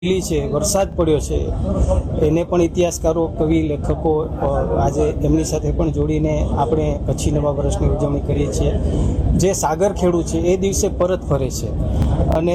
છે, વરસાદ પડ્યો છે, એને પણ ઇતિહાસકારો, કવિ, લેખકો આજે એમની સાથે પણ જોડીને આપણે કચ્છી નવા વર્ષની ઉજવણી કરીએ છીએ. જે સાગર ખેડૂ છે એ દિવસે પરત ફરે છે અને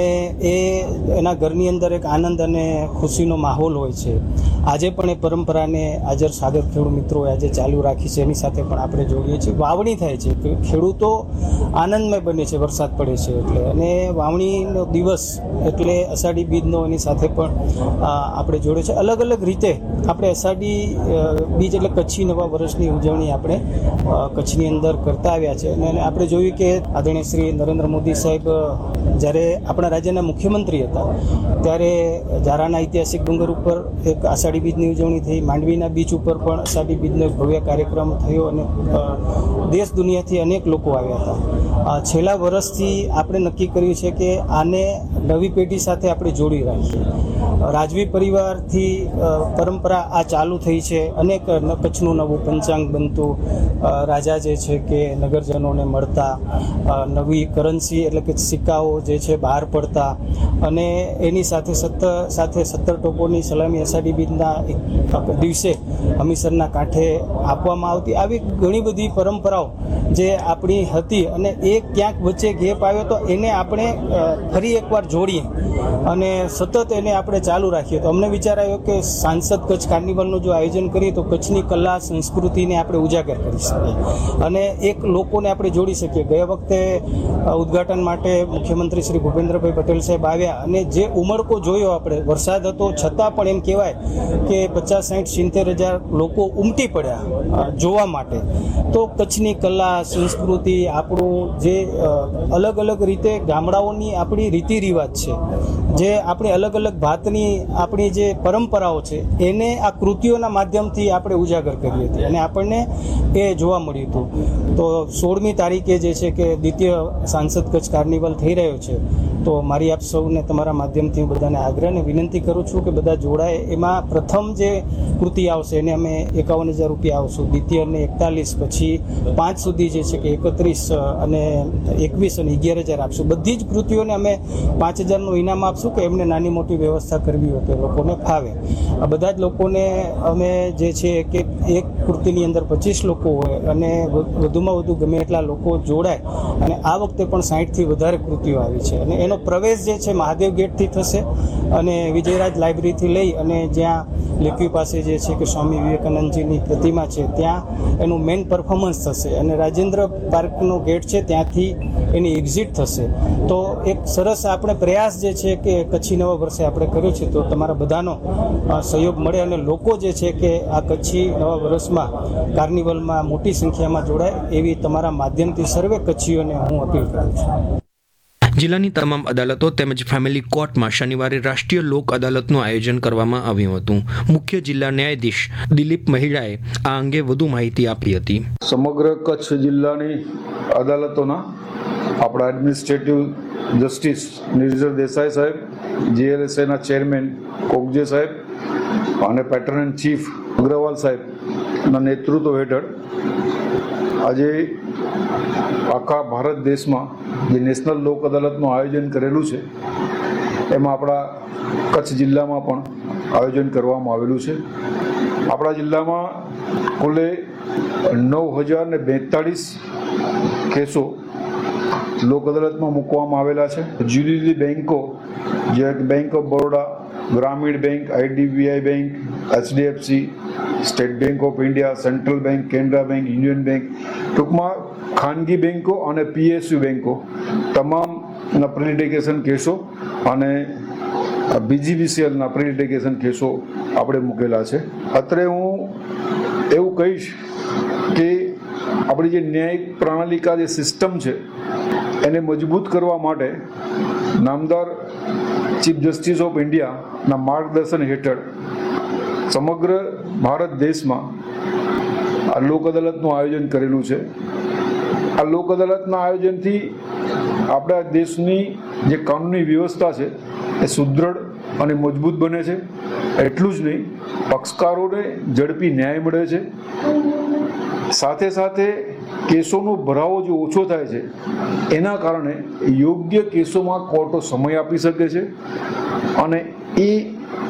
એના ઘરની અંદર એક આનંદ અને ખુશીનો માહોલ હોય છે. આજે પણ એ પરંપરાને હાજર સાગર ખેડૂ મિત્રોએ આજે ચાલુ રાખી છે. એની સાથે પણ આપણે જોડીએ છીએ. વાવણી થાય છે, ખેડૂતો આનંદમય બને છે વરસાદ પડે છે એટલે, અને વાવણીનો દિવસ એટલે અષાઢી બીજનો એની સાથે પણ આપણે જોડે છે. અલગ અલગ રીતે આપણે અષાઢી બીજ એટલે કચ્છી નવા વર્ષની ઉજવણી આપણે કચ્છની અંદર કરતા આવ્યા છે. અને આપણે જોયું કે આદરણીય શ્રી નરેન્દ્ર મોદી સાહેબ જ્યારે આપણા રાજ્યના મુખ્યમંત્રી હતા ત્યારે ઝારાના ઐતિહાસિક ડુંગર ઉપર એક અષાઢી બીજની ઉજવણી થઈ. માંડવીના બીચ ઉપર પણ અષાઢી બીજનો એક ભવ્ય કાર્યક્રમ થયો અને દેશ દુનિયાથી અનેક લોકો આવ્યા હતા. છેલ્લા વર્ષથી આપણે નક્કી કર્યું છે કે આને નવી પેઢી સાથે આપણે જોડી રાખીએ. રાજવી પરિવારથી પરંપરા આ ચાલુ થઈ છે. અનેક કચ્છનું નવું પંચાંગ બનતું, રાજા જે છે કે નગરજનોને મળતા, નવી કરન્સી એટલે કે સિક્કાઓ જે છે બહાર પડતા, અને એની સાથે 17 ટોપોની સલામી અષાઢી બીજના દિવસે હમીસરના કાંઠે આપવામાં આવતી. આવી ઘણી બધી પરંપરાઓ જે આપણી હતી અને એ ક્યાંક વચ્ચે ગેપ આવ્યો તો એને આપણે ફરી એકવાર જોડીએ અને સતત એને આપણે ચાલુ રાખીએ. તો અમને વિચાર આવ્યો કે સાંસદ કચ્છ કાર્નિવલનું જો આયોજન કરીએ તો કચ્છની કલા સંસ્કૃતિને આપણે ઉજાગર કરી શકીએ અને એક લોકોને આપણે જોડી શકીએ. ગયા વખતે ઉદ્ઘાટન માટે મુખ્યમંત્રી શ્રી ભૂપેન્દ્રભાઈ પટેલ સાહેબ આવ્યા અને જે ઉમળકો જોયો આપણે, વરસાદ હતો છતાં પણ એમ કહેવાય કે 50, 60, 70 હજાર લોકો ઉમટી પડ્યા જોવા માટે. તો કચ્છની કલા સંસ્કૃતિ, આપણું જે અલગ અલગ રીતે ગામડાઓની આપણી રીતિ રિવાજ છે, જે આપણી અલગ અલગ ભાતની આપણી જે પરંપરાઓ છે, એને આ કૃતિઓના માધ્યમથી આપણે ઉજાગર કરી હતી અને આપણને એ જોવા મળ્યું હતું. તો 16મી તારીખે જે છે કે દ્વિતીય સાંસદ કચ્છ કાર્નિવલ થઈ રહ્યો છે. તો મારી આપ સૌને તમારા માધ્યમથી હું બધાને આગ્રહને વિનંતી કરું છું કે બધા જોડાય. એમાં પ્રથમ જે કૃતિ આવશે એને અમે 51,000 રૂપિયા આવશું, દ્વિતીયને 41, પછી 5 સુધી જે છે કે 31 અને 21 અને 11,000 આપશું. બધી જ કૃતિઓને અમે 5,000નું ઇનામ આપશું કે એમને નાની મોટી વ્યવસ્થા કરવી હોય તો લોકોને ફાવે. આ બધા જ લોકોને અમે જે છે કે એક કૃતિની અંદર 25 લોકો હોય અને વધુમાં વધુ ગમે એટલા લોકો જોડાય. અને આ વખતે પણ 60થી વધારે કૃતિઓ આવી છે અને એનો પ્રવેશ જે છે મહાદેવ ગેટથી થશે અને વિજયરાજ લાઇબ્રેરીથી લઈ અને જ્યાં લેક્યુ પાસે જે છે કે સ્વામી વિવેકાનંદજીની પ્રતિમા છે ત્યાં એનું મેઇન પરફોર્મન્સ થશે અને રાજેન્દ્ર પાર્કનો ગેટ છે ત્યાંથી એની એક્ઝિટ થશે. તો એક સરસ આપણે પ્રયાસ જે છે કે કચ્છી નવા વર્ષે આપણે કર્યો છે. તો તમારા બધાનો સહયોગ મળે અને લોકો જે છે કે આ કચ્છી નવા વર્ષમાં કાર્નિવલમાં મોટી સંખ્યામાં જોડાય એવી તમારા માધ્યમથી સર્વે કચ્છીઓને હું અપીલ કરું છું. જિલ્લાની તમામ અદાલતો તેમજ ફેમિલી કોર્ટમાં શનિવારે રાષ્ટ્રીય લોક અદાલતનું આયોજન કરવામાં આવ્યું હતું. મુખ્ય જિલ્લા ન્યાયાધીશ દિલીપ મહિડાએ આ અંગે વધુ માહિતી આપી હતી. સમગ્ર કચ્છ જિલ્લાની અદાલતોના આપણા એડમિનિસ્ટ્રેટિવ જસ્ટિસ નિર્જર દેસાઈ સાહેબ, જીએલએસએના ચેરમેન કોગજે સાહેબ અને પેટર્ન એન્ડ ચીફ અગ્રવાલ સાહેબના નેતૃત્વ હેઠળ આજે આખા ભારત દેશમાં જે નેશનલ લોક અદાલતનું આયોજન કરેલું છે એમાં આપણા કચ્છ જિલ્લામાં પણ આયોજન કરવામાં આવેલું છે. આપણા જિલ્લામાં કુલે 9,042 કેસો લોક અદાલતમાં મૂકવામાં આવેલા છે. જુદી જુદી બેન્કો જે બેંક ઓફ બરોડા, ગ્રામીણ bank, IDBI bank, HDFC, state bank of India, central bank, Canara bank, union bank, ટૂંકમાં ખાનગી બેંકો અને પીએસયુ બેંકો તમામના પ્રી લિટિગેશન કેસો અને બીજીવીસીએલના પ્રી લિટિગેશન કેસો આપણે મૂકેલા છે. અત્રે હું એવું કહીશ કે આપણી જે ન્યાયિક પ્રણાલિકા જે સિસ્ટમ છે એને મજબૂત કરવા માટે નામદાર ચીફ જસ્ટિસ ઓફ ઇન્ડિયાના માર્ગદર્શન હેઠળ સમગ્ર ભારત દેશમાં આ લોક અદાલતનું આયોજન કરેલું છે. આ લોક અદાલતના આયોજનથી આપણા દેશની જે કાનૂની વ્યવસ્થા છે એ સુદૃઢ અને મજબૂત બને છે. એટલું જ નહીં, પક્ષકારોને ઝડપી ન્યાય મળે છે. સાથે સાથે કેસોનો ભરાવો જે ઓછો થાય છે એના કારણે યોગ્ય કેસોમાં કોર્ટો સમય આપી શકે છે અને એ